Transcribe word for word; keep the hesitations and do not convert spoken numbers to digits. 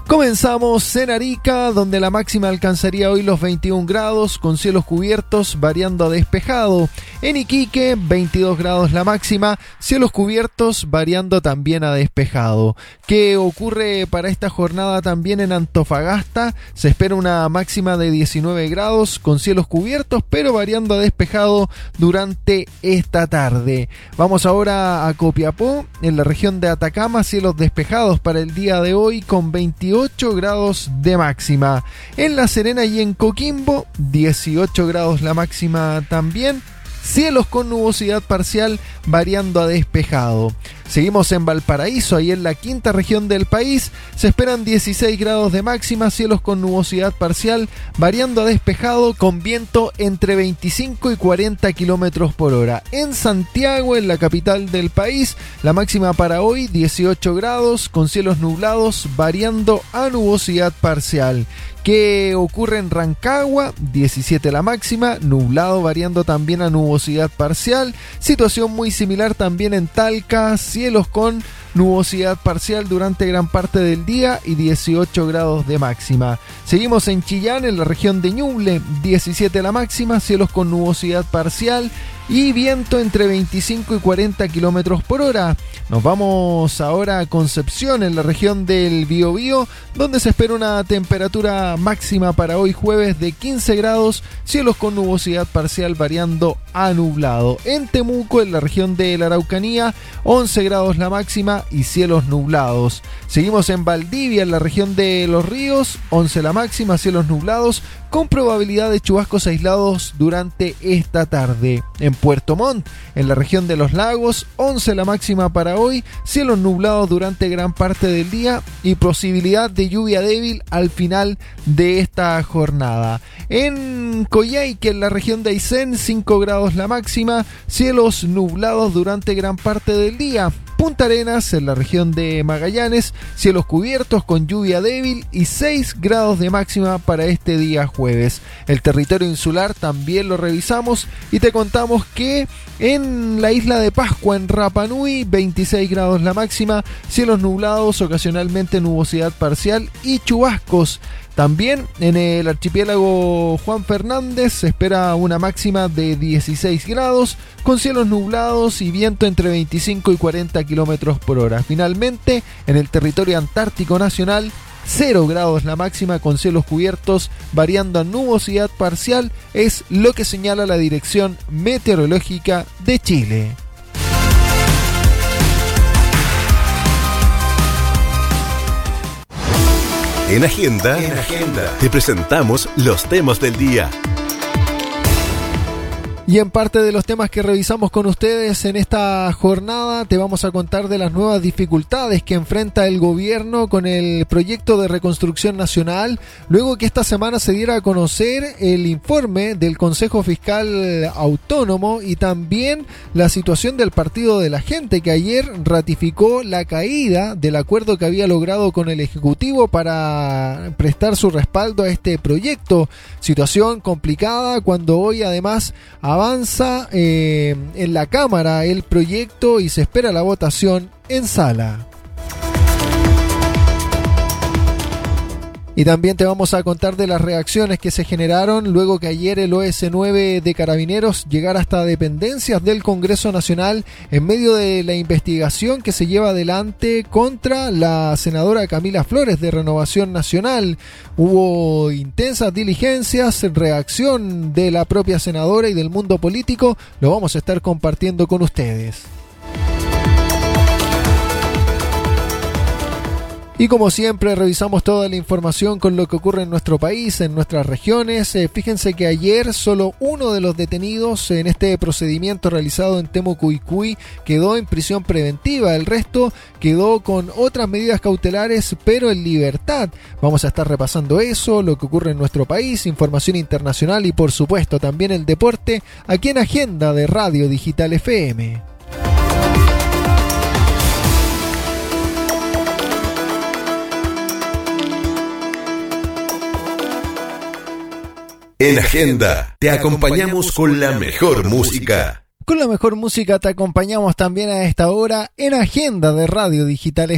Comenzamos en Arica, donde la máxima alcanzaría hoy los veintiún grados, con cielos cubiertos variando a despejado. En Iquique, veintidós grados la máxima, cielos cubiertos variando también a despejado. ¿Qué ocurre para esta jornada también en Antofagasta? Se espera una máxima de diecinueve grados, con cielos cubiertos, pero variando a despejado durante esta tarde. Vamos ahora a Copiapó, en la región de Atacama, cielos despejados para el día de hoy, con veintiocho grados de máxima. En La Serena y en Coquimbo, dieciocho grados la máxima también. Cielos con nubosidad parcial variando a despejado. Seguimos en Valparaíso, ahí en la quinta región del país. Se esperan dieciséis grados de máxima, cielos con nubosidad parcial variando a despejado, con viento entre veinticinco y cuarenta kilómetros por hora. En Santiago, en la capital del país, la máxima para hoy dieciocho grados, con cielos nublados variando a nubosidad parcial. ¿Qué ocurre en Rancagua? diecisiete la máxima, nublado variando también a nubosidad parcial. Situación muy similar también en Talca, cielos con nubosidad parcial durante gran parte del día y dieciocho grados de máxima. Seguimos en Chillán, en la región de Ñuble, diecisiete la máxima, cielos con nubosidad parcial y viento entre veinticinco y cuarenta kilómetros por hora. Nos vamos ahora a Concepción, en la región del Biobío, donde se espera una temperatura máxima para hoy jueves de quince grados, cielos con nubosidad parcial variando a nublado. En Temuco, en la región de la Araucanía, once grados la máxima y cielos nublados. Seguimos en Valdivia, en la región de Los Ríos, once la máxima, cielos nublados, con probabilidad de chubascos aislados durante esta tarde. En Puerto Montt, en la región de Los Lagos, once la máxima para hoy, cielos nublados durante gran parte del día y posibilidad de lluvia débil al final de esta jornada. En Coyhaique, en la región de Aysén, cinco grados la máxima, cielos nublados durante gran parte del día. Punta Arenas, en la región de Magallanes, cielos cubiertos con lluvia débil y seis grados de máxima para este día jueves. El territorio insular también lo revisamos y te contamos que en la isla de Pascua, en Rapa Nui, veintiséis grados la máxima, cielos nublados, ocasionalmente nubosidad parcial y chubascos. También en el archipiélago Juan Fernández se espera una máxima de dieciséis grados, con cielos nublados y viento entre veinticinco y cuarenta kilómetros por hora. Finalmente, en el territorio antártico nacional, cero grados la máxima, con cielos cubiertos variando a nubosidad parcial, es lo que señala la Dirección Meteorológica de Chile. En Agenda, en Agenda, te presentamos los temas del día. Y en parte de los temas que revisamos con ustedes en esta jornada, te vamos a contar de las nuevas dificultades que enfrenta el gobierno con el proyecto de reconstrucción nacional, luego que esta semana se diera a conocer el informe del Consejo Fiscal Autónomo y también la situación del Partido de la Gente, que ayer ratificó la caída del acuerdo que había logrado con el Ejecutivo para prestar su respaldo a este proyecto. Situación complicada cuando hoy además avanza eh, en la Cámara el proyecto y se espera la votación en sala. Y también te vamos a contar de las reacciones que se generaron luego que ayer el O S nueve de Carabineros llegara hasta dependencias del Congreso Nacional en medio de la investigación que se lleva adelante contra la senadora Camila Flores de Renovación Nacional. Hubo intensas diligencias, reacción de la propia senadora y del mundo político. Lo vamos a estar compartiendo con ustedes. Y como siempre revisamos toda la información con lo que ocurre en nuestro país, en nuestras regiones. Eh, fíjense que ayer solo uno de los detenidos en este procedimiento realizado en Temucuicui quedó en prisión preventiva. El resto quedó con otras medidas cautelares, pero en libertad. Vamos a estar repasando eso, lo que ocurre en nuestro país, información internacional y por supuesto también el deporte aquí en Agenda de Radio Digital F M. En Agenda te acompañamos con la mejor música. Con la mejor música te acompañamos también a esta hora en Agenda de Radio Digital